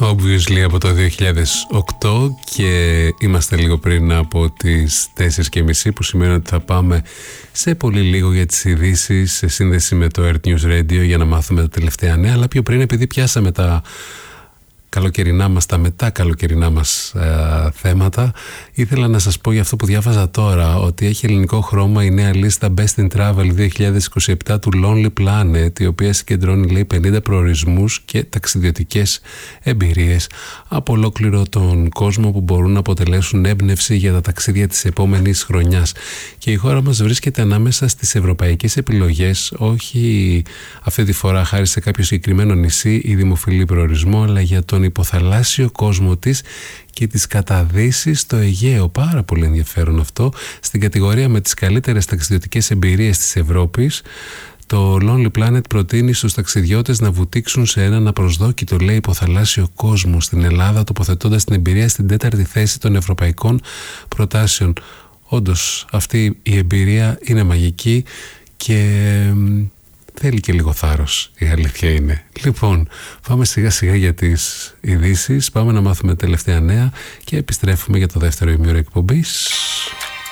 Obviously από το 2008 και είμαστε λίγο πριν από τις 4:30, που σημαίνει ότι θα πάμε σε πολύ λίγο για τις ειδήσεις σε σύνδεση με το Earth News Radio για να μάθουμε τα τελευταία νέα. Αλλά πιο πριν, επειδή πιάσαμε τα καλοκαιρινά μας, τα μετά καλοκαιρινά μας θέματα, ήθελα να σας πω για αυτό που διάβαζα τώρα, ότι έχει ελληνικό χρώμα η νέα λίστα Best in Travel 2027 του Lonely Planet, η οποία συγκεντρώνει, λέει, 50 προορισμούς και ταξιδιωτικές εμπειρίες από ολόκληρο τον κόσμο που μπορούν να αποτελέσουν έμπνευση για τα ταξίδια της επόμενης χρονιάς. Και η χώρα μας βρίσκεται ανάμεσα στις ευρωπαϊκές επιλογές, όχι αυτή τη φορά χάρη σε κάποιο συγκεκριμένο νησί ή δημοφιλή προορισμό, αλλά για τον υποθαλάσσιο κόσμο της και τις καταδύσεις στο Αιγαίο. Πάρα πολύ ενδιαφέρον αυτό. Στην κατηγορία με τις καλύτερες ταξιδιωτικές εμπειρίες της Ευρώπης, το Lonely Planet προτείνει στους ταξιδιώτες να βουτήξουν σε έναν απροσδόκητο, λέει, υποθαλάσσιο κόσμο στην Ελλάδα, τοποθετώντας την εμπειρία στην 4η θέση των ευρωπαϊκών προτάσεων. Όντως, αυτή η εμπειρία είναι μαγική και θέλει και λίγο θάρρος, η αλήθεια είναι. Λοιπόν, πάμε σιγά σιγά για τις ειδήσεις, πάμε να μάθουμε τελευταία νέα και επιστρέφουμε για το δεύτερο ημίωρο εκπομπής.